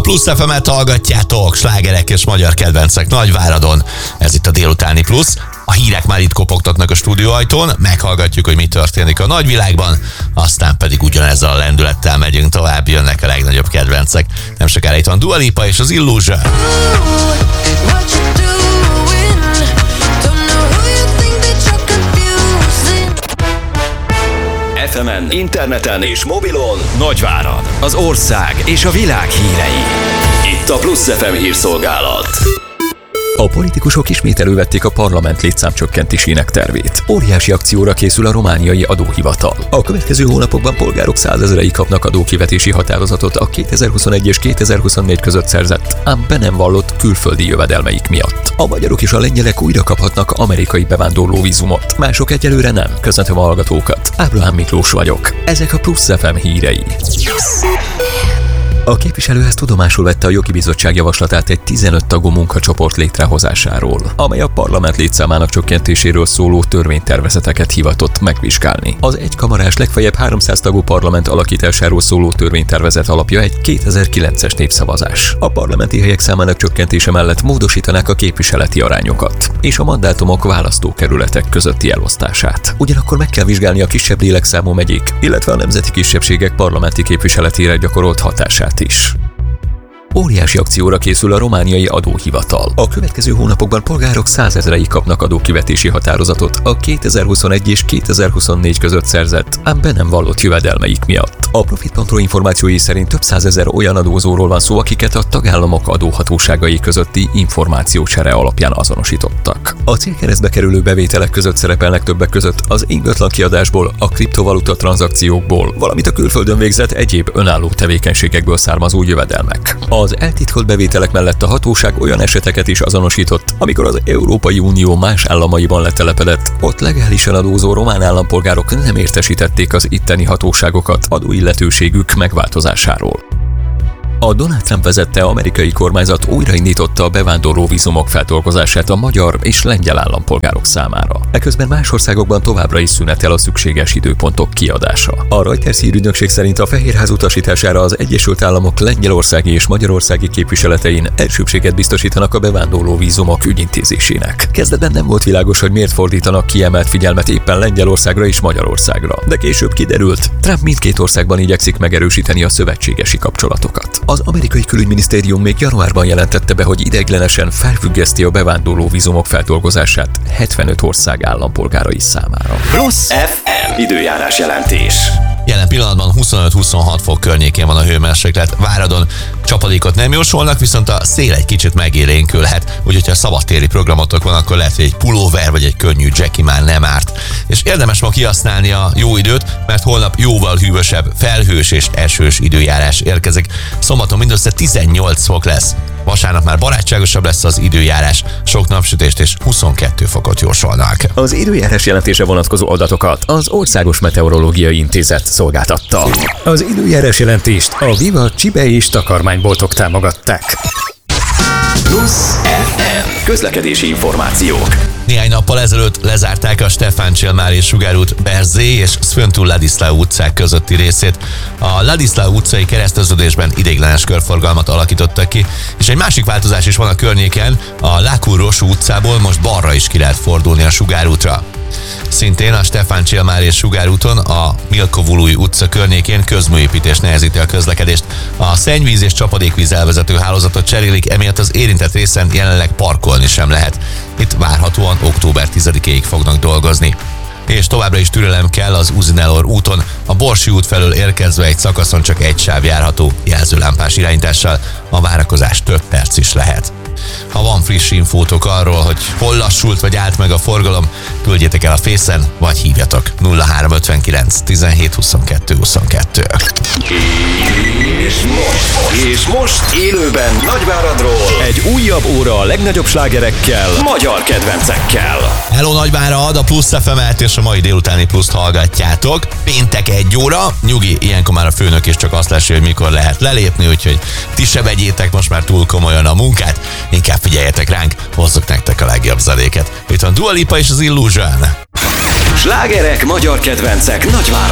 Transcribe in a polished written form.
Plusz FM-et hallgatjátok, slágerek és magyar kedvencek Nagyváradon. Ez itt a délutáni Plusz. A hírek már itt kopogtatnak a stúdióajtón, meghallgatjuk, hogy mi történik a nagyvilágban, aztán pedig ugyanezzel a lendülettel megyünk tovább, jönnek a legnagyobb kedvencek. Nem sokára itt van Dua Lipa és az Illusion. FM-en, interneten és mobilon Nagyvárad, az ország és a világ hírei. Itt a Plusz FM hírszolgálat. A politikusok ismét elővették a parlament létszámcsökkentésének tervét. Óriási akcióra készül a romániai adóhivatal. A következő hónapokban polgárok 100 000-ei kapnak adókivetési határozatot a 2021 és 2024 között szerzett, ám be nem vallott külföldi jövedelmeik miatt. A magyarok és a lengyelek újra kaphatnak amerikai bevándorlóvízumot. Mások egyelőre nem. Köszöntöm a hallgatókat. Ábrahám Miklós vagyok. Ezek a Plusz FM hírei. A képviselőház tudomásul vette a jogi bizottság javaslatát egy 15 tagú munkacsoport létrehozásáról, amely a parlament létszámának csökkentéséről szóló törvénytervezeteket hivatott megvizsgálni. Az egykamarás legfeljebb 300 tagú parlament alakításáról szóló törvénytervezet alapja egy 2009-es népszavazás. A parlamenti helyek számának csökkentése mellett módosítanák a képviseleti arányokat és a mandátumok választókerületek közötti elosztását. Ugyanakkor meg kell vizsgálni a kisebb lélekszámú megyék, illetve a nemzeti kisebbségek parlamenti képviseletére gyakorolt hatását is. Óriási akcióra készül a romániai adóhivatal. A következő hónapokban polgárok 100 000-ei kapnak adókivetési határozatot a 2021 és 2024 között szerzett, ám be nem vallott jövedelmeik miatt. A Profit.ro információi szerint több 100 000 olyan adózóról van szó, akiket a tagállamok adóhatóságai közötti információcsere alapján azonosítottak. A célkeresztbe kerülő bevételek között szerepelnek többek között az ingatlan kiadásból, a kriptovaluta tranzakciókból, valamint a külföldön végzett egyéb önálló tevékenységekből származó jövedelmek. Az eltitkolt bevételek mellett a hatóság olyan eseteket is azonosított, amikor az Európai Unió más államaiban letelepedett, ott legálisan adózó román állampolgárok nem értesítették az itteni hatóságokat adóilletőségük megváltozásáról. A Donald Trump vezette amerikai kormányzat újraindította a bevándorló vízumok feldolgozását a magyar és lengyel állampolgárok számára. Eközben más országokban továbbra is szünetel a szükséges időpontok kiadása. A Reuters hírügynökség szerint a Fehérház utasítására az Egyesült Államok lengyelországi és magyarországi képviseletein elsőbséget biztosítanak a bevándorló vízumok ügyintézésének. Kezdetben nem volt világos, hogy miért fordítanak kiemelt figyelmet éppen Lengyelországra és Magyarországra, de később kiderült, Trump mindkét országban igyekszik megerősíteni a szövetségesi kapcsolatokat. Az amerikai külügyminisztérium még januárban jelentette be, hogy ideiglenesen felfüggeszti a bevándorló vízumok feldolgozását 75 ország állampolgárai számára. Plusz FM időjárás jelentés. Jelen pillanatban 25-26 fok környékén van a hőmérséklet. Váradon csapadékot nem jósolnak, viszont a szél egy kicsit megélénkülhet. Úgyhogy ha szabadtéri programotok van, akkor lehet, hogy egy pulóver vagy egy könnyű dzseki már nem árt. És érdemes ma kihasználni a jó időt, mert holnap jóval hűvösebb, felhős és esős időjárás érkezik. Szombaton mindössze 18 fok lesz. Vasárnap már barátságosabb lesz az időjárás, sok napsütést és 22 fokot jósolnak. Az időjárás jelentése vonatkozó adatokat az Országos Meteorológiai Intézet szolgáltatta. Az időjárás jelentést a Viva Csibe és takarmányboltok támogatták. Plusz FM közlekedési információk. Néhány nappal ezelőtt lezárták a Stefán Csilmár és Sugár út Berzé és Sfântul Ladislao utcák közötti részét. A Ladislao utcai kereszteződésben ideiglenes körforgalmat alakítottak ki, és egy másik változás is van a környéken, a Lákur-Rosú utcából most balra is ki lehet fordulni a Sugár útra. Szintén a Stefán Csilmár és Sugár úton a Milkovului utca környékén közműépítés nehezíti a közlekedést. A szennyvíz és csapadékvíz elvezető hálózatot cserélik, emiatt az érintett részen jelenleg parkolni sem lehet. Itt várhatóan október 10-éig fognak dolgozni. És továbbra is türelem kell az Uzinelor úton, a Borsi út felől érkezve egy szakaszon csak egy sáv járható jelzőlámpás irányítással, a várakozás több perc is lehet. Ha van friss infótok arról, hogy hol lassult vagy állt meg a forgalom, küldjétek el a Facen, vagy hívjatok 0359 17 22 22. És most élőben Nagyváradról egy újabb óra a legnagyobb slágerekkel, magyar kedvencekkel. Hello Nagyvárad, a Plusz FM-et és a mai délutáni Pluszt hallgatjátok. Péntek 1 óra, nyugi, ilyenkor már a főnök is csak azt leszi, hogy mikor lehet lelépni, úgyhogy ti se vegyétek most már túl komolyan a munkát, inkább figyeljetek ránk, hozzuk nektek a legjobb zenéket. Itt van Dua Lipa és az Illusion. Slágerek, magyar kedvencek Nagyváradon.